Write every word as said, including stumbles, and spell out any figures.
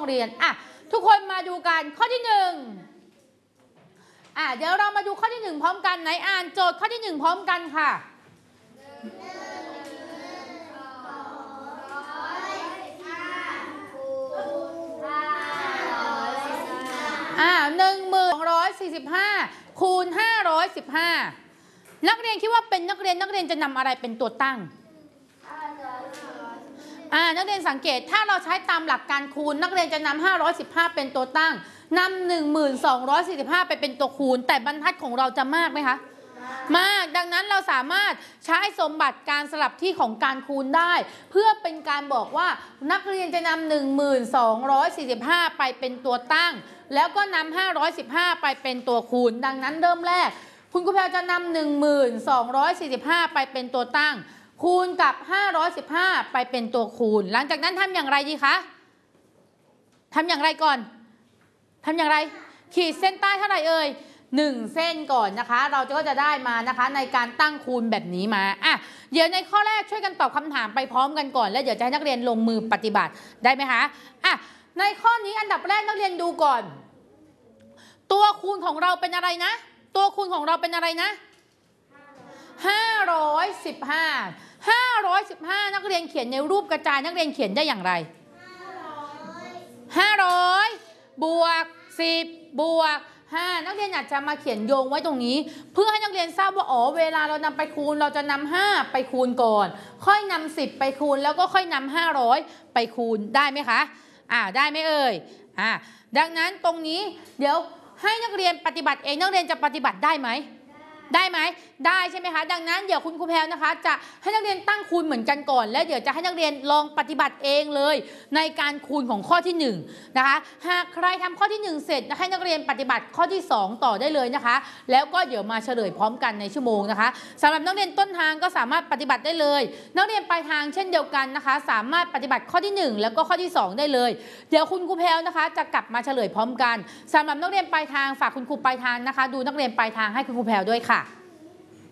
เรียนอ่ะทุกคนมาดูกันข้อที่หนึ่งอ่ะเดี๋ยวเรามาดูข้อที่หนึ่งพร้อมกันไหนอ่านโจทย์ข้อที่หนึ่งพร้อมกันค่ะอ่าหนึ่งหมื่นสองร้อยสี่สิบห้าคูณห้าร้อยสิบห้านักเรียนคิดว่าเป็นนักเรียนนักเรียนจะนำอะไรเป็นตัวตั้งอ่านักเรียนสังเกตถ้าเราใช้ตามหลักการคูณนักเรียนจะนำห้าร้อยสิบห้าเป็นตัวตั้งนำหนึ่งหมื่นสองร้อยสี่สิบห้าไปเป็นตัวคูณแต่บรรทัดของเราจะมากไหมคะมากดังนั้นเราสามารถใช้สมบัติการสลับที่ของการคูณได้เพื่อเป็นการบอกว่านักเรียนจะนำหนึ่งหมื่นสองร้อยสี่สิบห้าไปเป็นตัวตั้งแล้วก็นำห้าร้อยสิบห้าไปเป็นตัวคูณดังนั้นเริ่มแรกคุณครูแพรจะนำหนึ่งหมื่นสองร้อยสี่สิบห้าไปเป็นตัวตั้งคูณกับห้าร้อยสิบห้าไปเป็นตัวคูณหลังจากนั้นทำอย่างไรดีคะทำอย่างไรก่อนทำอย่างไรขีดเส้นใต้เท่าไหร่เอ่ยหนึ่งเส้นก่อนนะคะเราก็จะได้มานะคะในการตั้งคูณแบบนี้มาอ่ะเดี๋ยวในข้อแรกช่วยกันตอบคำถามไปพร้อมกันก่อนแล้วเดี๋ยวจะให้นักเรียนลงมือปฏิบัติได้ไหมคะอ่ะในข้อนี้อันดับแรกนักเรียนดูก่อนตัวคูณของเราเป็นอะไรนะตัวคูณของเราเป็นอะไรนะห้าร้อยสิบห้า ห้าร้อยสิบห้านักเรียนเขียนในรูปกระจายนักเรียนเขียนได้อย่างไรห้าร้อยบวกสิบบวกห้านักเรียนอยากจะมาเขียนโยงไว้ตรงนี้เพื่อให้นักเรียนทราบว่าอ๋อเวลาเรานำไปคูณเราจะนำห้าไปคูณก่อนค่อยนำสิบไปคูณแล้วก็ค่อยนำห้าร้อยไปคูณได้ไหมคะอ่าได้ไหมเอ่ยอ่าดังนั้นตรงนี้เดี๋ยวให้นักเรียนปฏิบัติเองนักเรียนจะปฏิบัติได้ไหมได้ไหมได้ใช่ไหมคะดังนั้นเดี๋ยวคุณครูแพรนะคะจะให้นักเรียนตั้งคูณเหมือนกันก่อนแล้วเดี๋ยวจะให้นักเรียนลองปฏิบัติเองเลยในการคูณของข้อที่หนึ่งนะคะหากใครทำข้อที่หนึ่งเสร็จให้นักเรียนปฏิบัติข้อที่สองต่อได้เลยนะคะแล้วก็เดี๋ยวมาเฉลยพร้อมกันในชั่วโมงนะคะสำหรับนักเรียนต้นทางก็สามารถปฏิบัติได้เลยนักเรียนปลายทางเช่นเดียวกันนะคะสามารถปฏิบัติข้อที่หนึ่งแล้วก็ข้อที่สองได้เลยเดี๋ยวคุณครูแพรนะคะจะกลับมาเฉลยพร้อมกันสำหรับนักเรียนปลายทางฝากคุณครูปลายทางนะคะดูนักเรียนปลายทางให้คุณครูแพรด้วยค่ะ